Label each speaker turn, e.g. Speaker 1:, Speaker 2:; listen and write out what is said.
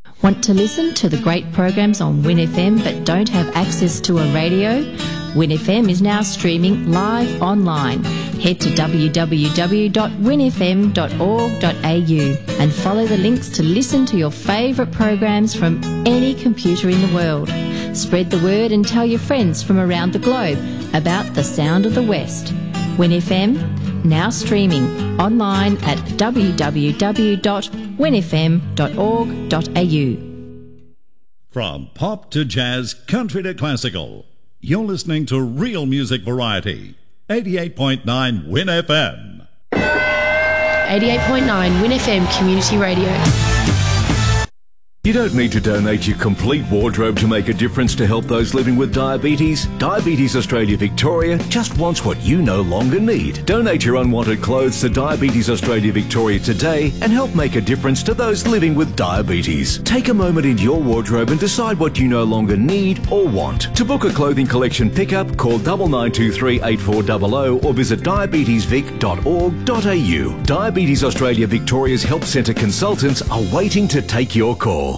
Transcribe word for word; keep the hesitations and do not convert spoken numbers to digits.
Speaker 1: Want to listen to the great programs on Win F M but don't have access to a radio? Win F M is now streaming live online. Head to w w w dot win f m dot org dot a u and follow the links to listen to your favourite programs from any computer in the world. Spread the word and tell your friends from around the globe about the sound of the West. Win F M, now streaming online at w w w dot win f m dot org dot a u.
Speaker 2: From pop to jazz, country to classical, you're listening to Real Music Variety. eighty-eight point nine Win F M.
Speaker 3: eighty-eight point nine Win F M Community Radio.
Speaker 4: You don't need to donate your complete wardrobe to make a difference to help those living with diabetes. Diabetes Australia Victoria just wants what you no longer need. Donate your unwanted clothes to Diabetes Australia Victoria today and help make a difference to those living with diabetes. Take a moment in your wardrobe and decide what you no longer need or want. To book a clothing collection pickup, call nine nine two three eight four zero zero or visit diabetes vic dot org dot a u. Diabetes Australia Victoria's Help Centre consultants are waiting to take your call.